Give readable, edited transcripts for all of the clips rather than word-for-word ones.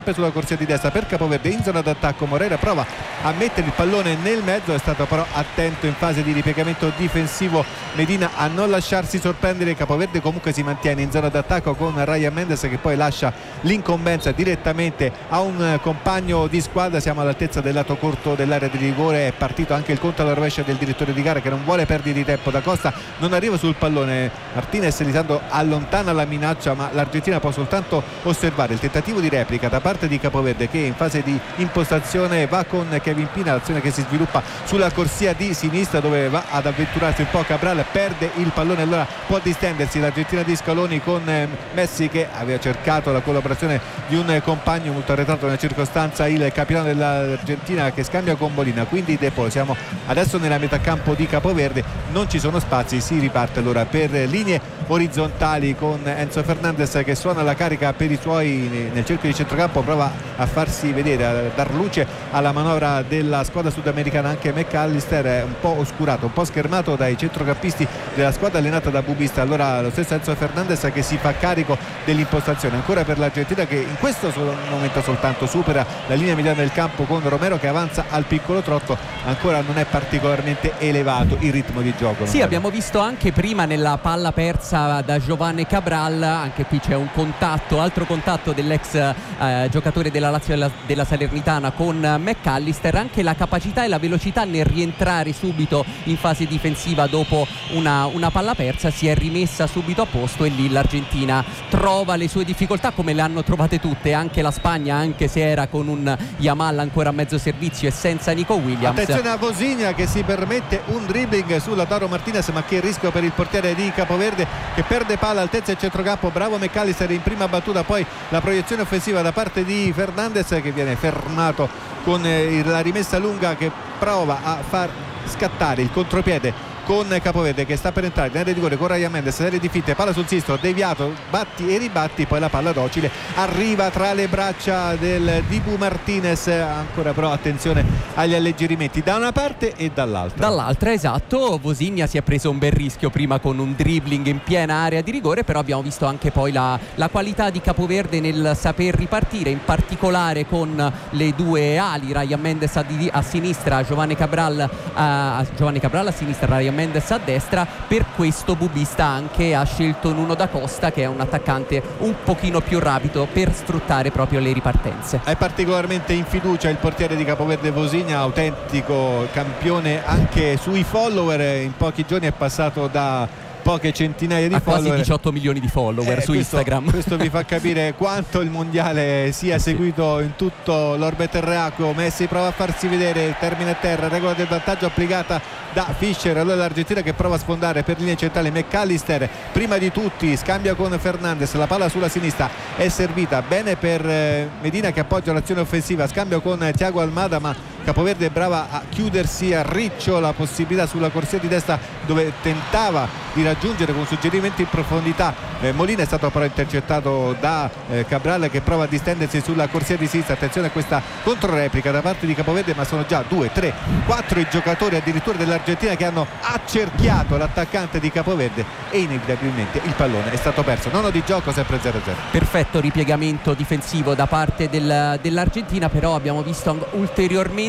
sulla corsia di destra per Capoverde in zona d'attacco. Moreira prova a mettere il pallone nel mezzo, è stato però attento in fase di ripiegamento difensivo Medina a non lasciarsi sorprendere. Capoverde comunque si mantiene in zona d'attacco con Ryan Mendes che poi lascia l'incombenza direttamente a un compagno di squadra. Siamo all'altezza del lato corto dell'area di rigore, è partito anche il conto alla rovescia del direttore di gara che non vuole perdere di tempo. Da Costa non arriva sul pallone, Martinez Lisandro allontana la minaccia, ma l'Argentina può soltanto osservare il tentativo di replica da parte di Capoverde che in fase di impostazione va con Kevin Pina, l'azione che si sviluppa sulla corsia di sinistra dove va ad avventurarsi un po' Cabral, perde il pallone, allora può distendersi l'Argentina di Scaloni con Messi che aveva cercato la collaborazione di un compagno molto arretrato nella circostanza, il capitano dell'Argentina che scambia con Molina, quindi De Paul. Siamo adesso nella metà campo di Capoverde, non ci sono spazi, si riparte allora per linee orizzontali con Enzo Fernandez che suona la carica per i suoi nel cerchio di centrocampo, prova a farsi vedere, a dar luce alla manovra della squadra sudamericana. Anche McAllister è un po' oscurato, un po' schermato dai centrocampisti della squadra allenata da Bubista. Allora lo stesso Enzo Fernandez che si fa carico dell'impostazione ancora per l'Argentina che in questo momento soltanto supera la linea mediana del campo con Romero che avanza al piccolo trotto. Ancora non è particolarmente elevato il ritmo di gioco. Sì, abbiamo visto anche prima nella palla persa da Giovanni Cabral, anche qui c'è un contatto, altro contatto dell'ex giocatore della Lazio della Salernitana con McAllister, anche la capacità e la velocità nel rientrare subito in fase difensiva dopo una palla persa, si è rimessa subito a posto e lì l'Argentina trova le sue difficoltà come le hanno trovate tutte, anche la Spagna, anche se era con un Yamal ancora a mezzo servizio e senza Nico Williams. Attenzione a Vozinha che si permette un dribbling su Lautaro Martinez, ma che rischio per il portiere di Capoverde che perde palla altezza e centrocampo. Bravo McAllister in prima battuta, poi la proiezione offensiva da parte di Fernandez che viene fermato con la rimessa lunga che prova a far scattare il contropiede con Capoverde che sta per entrare in area di rigore con Ryan Mendes, serie di fitte, palla sul sinistro, deviato, batti e ribatti, poi la palla docile arriva tra le braccia del Dibu Martinez. Ancora però attenzione agli alleggerimenti da una parte e dall'altra. Esatto, Vozinha si è preso un bel rischio prima con un dribbling in piena area di rigore, però abbiamo visto anche poi la qualità di Capoverde nel saper ripartire, in particolare con le due ali, Ryan Mendes a sinistra, Giovanni Cabral a sinistra, Ryan Mendes a destra. Per questo Bubista anche ha scelto Nuno da Costa che è un attaccante un pochino più rapido per sfruttare proprio le ripartenze. È particolarmente in fiducia il portiere di Capoverde Vozinha, autentico campione anche sui follower, in pochi giorni è passato da poche centinaia di follower, quasi 18 milioni di follower su Instagram. Questo vi fa capire quanto il mondiale sia seguito in tutto l'orbe terracqueo. Messi prova a farsi vedere, termina a terra, regola del vantaggio applicata da Fischer. Allora l'Argentina che prova a sfondare per linea centrale, McAllister prima di tutti scambia con Fernandez, la palla sulla sinistra è servita bene per Medina che appoggia l'azione offensiva, scambio con Thiago Almada, ma Capoverde è brava a chiudersi a riccio la possibilità sulla corsia di destra dove tentava di raggiungere con suggerimenti in profondità Molina. È stato però intercettato da Cabral che prova a distendersi sulla corsia di sinistra. Attenzione a questa controreplica da parte di Capoverde, ma sono già 2, 3, 4 i giocatori addirittura dell'Argentina che hanno accerchiato l'attaccante di Capoverde e inevitabilmente il pallone è stato perso. Nono di gioco, sempre 0-0. Perfetto ripiegamento difensivo da parte dell'Argentina, però abbiamo visto ulteriormente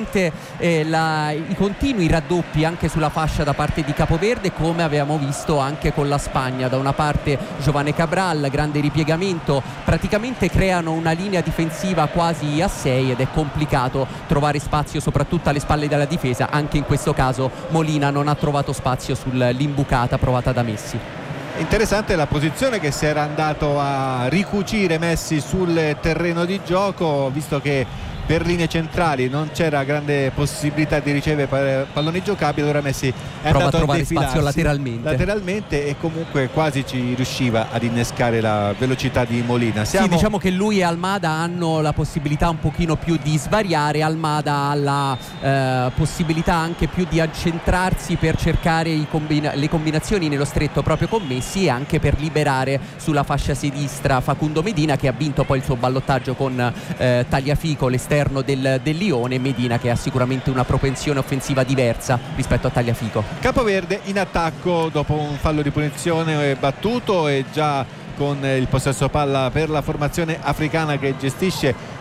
i continui raddoppi anche sulla fascia da parte di Capoverde, come avevamo visto anche con la Spagna. Da una parte Giovanni Cabral, grande ripiegamento, praticamente creano una linea difensiva quasi a 6 ed è complicato trovare spazio soprattutto alle spalle della difesa. Anche in questo caso Molina non ha trovato spazio sull'imbucata provata da Messi. Interessante la posizione che si era andato a ricucire Messi sul terreno di gioco, visto che per linee centrali non c'era grande possibilità di ricevere palloni giocabili. Allora Messi è prova andato a trovare spazio lateralmente e comunque quasi ci riusciva ad innescare la velocità di Molina. Sì, diciamo che lui e Almada hanno la possibilità un pochino più di svariare. Almada ha la possibilità anche più di accentrarsi per cercare le combinazioni nello stretto proprio con Messi e anche per liberare sulla fascia sinistra Facundo Medina, che ha vinto poi il suo ballottaggio con Tagliafico, l'esterno del Lione. Medina che ha sicuramente una propensione offensiva diversa rispetto a Tagliafico. Capoverde in attacco dopo un fallo di punizione battuto e già con il possesso palla per la formazione africana che gestisce